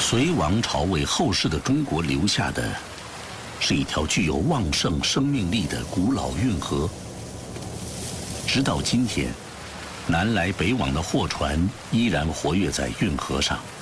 隋王朝为后世的中国留下的，是一条具有旺盛生命力的古老运河。直到今天，南来北往的货船依然活跃在运河上。